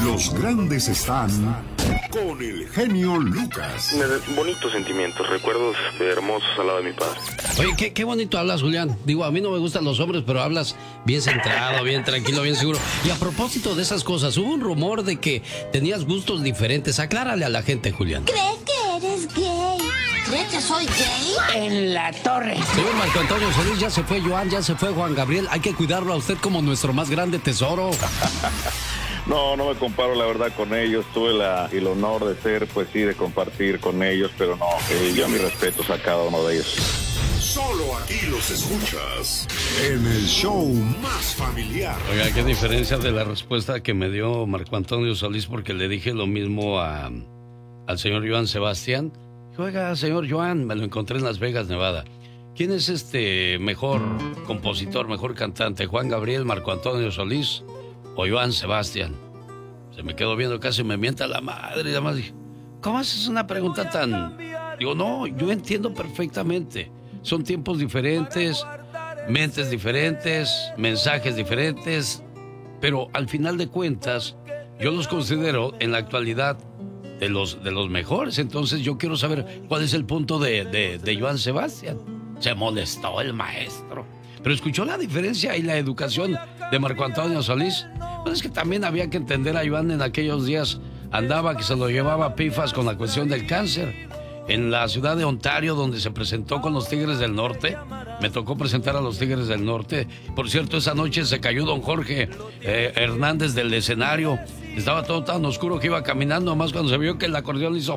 Los grandes están con el genio Lucas. Bonitos sentimientos, recuerdos hermosos al lado de mi padre. Oye, qué bonito hablas, Julián. Digo, a mí no me gustan los hombres, pero hablas bien centrado, bien tranquilo, bien seguro. Y a propósito de esas cosas, hubo un rumor de que tenías gustos diferentes. Aclárale a la gente, Julián. ¿Crees que eres gay? ¿Crees que soy gay? En la torre. Señor Marco Antonio Solís, ya se fue Joan, ya se fue Juan Gabriel. Hay que cuidarlo a usted como nuestro más grande tesoro. No me comparo la verdad con ellos. Tuve el honor de ser, pues sí, de compartir con ellos, pero no, yo mis respetos a cada uno de ellos. Solo aquí los escuchas en el show más familiar. Oiga, qué diferencia de la respuesta que me dio Marco Antonio Solís, porque le dije lo mismo al señor Joan Sebastián. Oiga, señor Joan, me lo encontré en Las Vegas, Nevada. ¿Quién es mejor compositor, mejor cantante? ¿Juan Gabriel, Marco Antonio Solís o Joan Sebastián? Se me quedó viendo, casi me mienta la madre. Y además dije, ¿cómo haces una pregunta tan...? Digo, no, yo entiendo perfectamente. Son tiempos diferentes, mentes diferentes, mensajes diferentes, pero al final de cuentas, yo los considero en la actualidad de los mejores. Entonces yo quiero saber cuál es el punto de Joan Sebastián. Se molestó el maestro. Pero escuchó la diferencia y la educación de Marco Antonio Solís. Pues es que también había que entender a Joan. En aquellos días andaba que se lo llevaba pifas con la cuestión del cáncer. En la ciudad de Ontario, donde se presentó con los Tigres del Norte, me tocó presentar a los Tigres del Norte. Por cierto, esa noche se cayó don Jorge Hernández del escenario. Estaba todo tan oscuro que iba caminando, nomás cuando se vio que el acordeón hizo...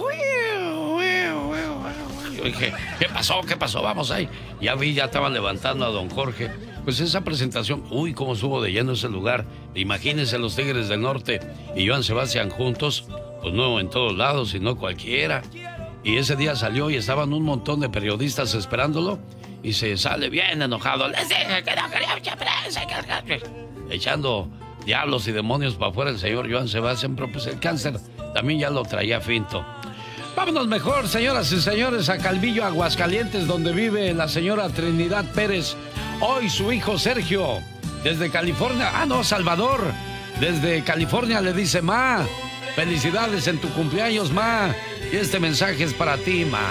Yo dije, ¿qué pasó? Vamos ahí. Ya estaban levantando a don Jorge. Pues esa presentación, cómo estuvo de lleno ese lugar. Imagínense los Tigres del Norte y Joan Sebastián juntos, pues no en todos lados, sino cualquiera. Y ese día salió y estaban un montón de periodistas esperándolo y se sale bien enojado. Les dije que no quería mucha prensa, echando diablos y demonios para afuera el señor Joan Sebastián, pero pues el cáncer también ya lo traía finto. Vámonos mejor, señoras y señores, a Calvillo, Aguascalientes, donde vive la señora Trinidad Pérez. Hoy su hijo Sergio, desde California, Salvador, desde California le dice: Ma, felicidades en tu cumpleaños, Ma. Y este mensaje es para ti, Ma.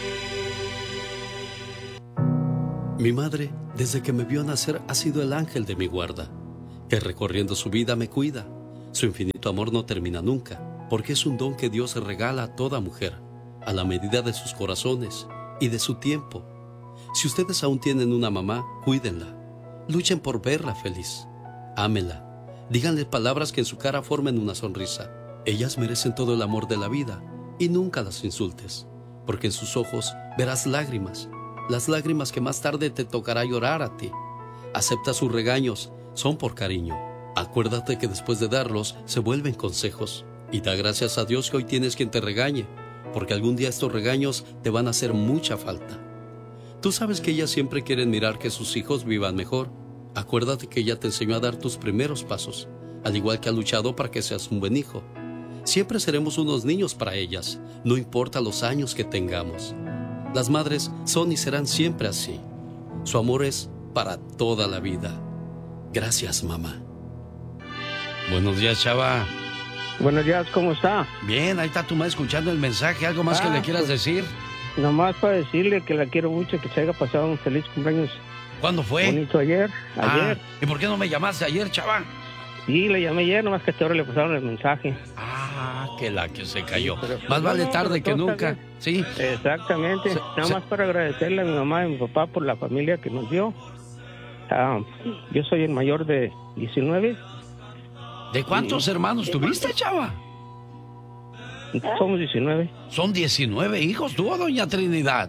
Mi madre, desde que me vio nacer, ha sido el ángel de mi guarda, que recorriendo su vida me cuida. Su infinito amor no termina nunca, porque es un don que Dios regala a toda mujer, a la medida de sus corazones y de su tiempo. Si ustedes aún tienen una mamá, cuídenla. Luchen por verla feliz. Ámenla. Díganle palabras que en su cara formen una sonrisa. Ellas merecen todo el amor de la vida y nunca las insultes, porque en sus ojos verás lágrimas, las lágrimas que más tarde te tocará llorar a ti. Acepta sus regaños, son por cariño. Acuérdate que después de darlos se vuelven consejos. Y da gracias a Dios que hoy tienes quien te regañe, porque algún día estos regaños te van a hacer mucha falta. Tú sabes que ellas siempre quieren mirar que sus hijos vivan mejor. Acuérdate que ella te enseñó a dar tus primeros pasos, al igual que ha luchado para que seas un buen hijo. Siempre seremos unos niños para ellas, no importa los años que tengamos. Las madres son y serán siempre así. Su amor es para toda la vida. Gracias, mamá. Buenos días, chava. Buenos días, ¿cómo está? Bien, ahí está tu mamá escuchando el mensaje. ¿Algo más que le quieras decir? Nomás para decirle que la quiero mucho, que se haya pasado un feliz cumpleaños. ¿Cuándo fue? Bonito ayer. ¿Y por qué no me llamaste ayer, chava? Sí, le llamé ayer, nomás que hasta ahora le pasaron el mensaje. Que la que se cayó. Sí, más vale tarde que nunca. Sí. Exactamente. Nada más para agradecerle a mi mamá y a mi papá por la familia que nos dio. Yo soy el mayor de 19. ¿De cuántos hermanos tuviste, chava? Somos 19. Son 19 hijos, ¿tú, doña Trinidad?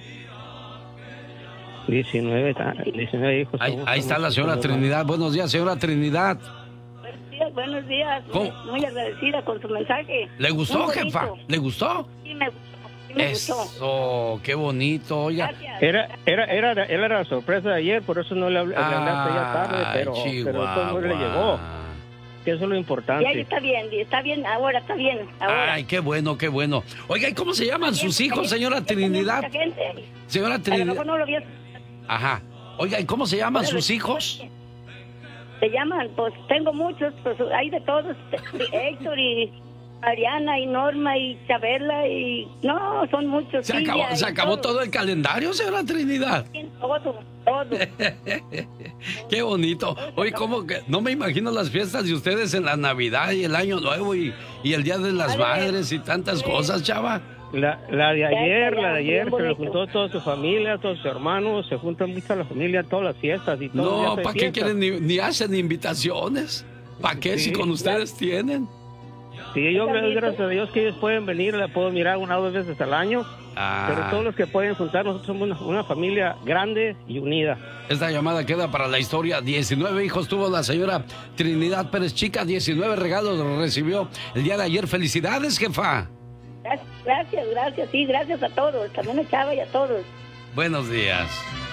19 hijos. Ahí está la señora Trinidad. Buenos días, señora Trinidad. Buenos días. Muy agradecida con su mensaje. ¿Le gustó, jefa? ¿Le gustó? Sí, me gustó. Eso, qué bonito, oiga. Era la sorpresa de ayer, por eso no le hablé hasta ya tarde, pero todo le llegó. Que eso es lo importante. Ya está bien, ahora está bien. Ahora. Ay, qué bueno. Oiga, ¿y cómo se llaman sus hijos, señora Trinidad? Señora Trinidad. A lo mejor no lo vio. Ajá. Oiga, ¿y cómo se llaman sus hijos? te llaman, pues tengo muchos, pues hay de todos, Héctor y Ariana y Norma y Chabela y... No, son muchos. ¿Se acabó todo el calendario, señora Trinidad? Todo. Qué bonito. Oye, ¿cómo que? No me imagino las fiestas de ustedes en la Navidad y el Año Nuevo y el Día de las Madres y tantas cosas, chava. La de ayer, se le juntó toda su familia, todos sus hermanos, se juntan mucho a la familia, todas las fiestas y todo. No, ¿para qué quieren ni hacen invitaciones? ¿Para qué si con ustedes tienen? Sí, yo gracias a Dios que ellos pueden venir, la puedo mirar 1 o 2 veces al año. Pero todos los que pueden juntar, nosotros somos una familia grande y unida. Esta llamada queda para la historia. 19 hijos tuvo la señora Trinidad Pérez Chica, 19 regalos recibió el día de ayer. ¡Felicidades, jefa! Gracias, sí, gracias a todos, también a Chava y a todos. Buenos días.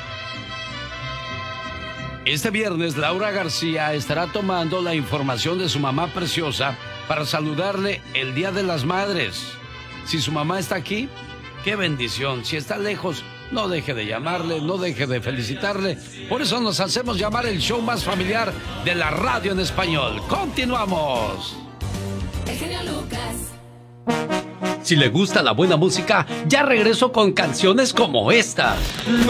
Este viernes, Laura García estará tomando la información de su mamá preciosa para saludarle el Día de las Madres. Si su mamá está aquí, qué bendición. Si está lejos, no deje de llamarle, no deje de felicitarle. Por eso nos hacemos llamar el show más familiar de la radio en español. ¡Continuamos! El genio Lucas. Si le gusta la buena música, ya regreso con canciones como esta.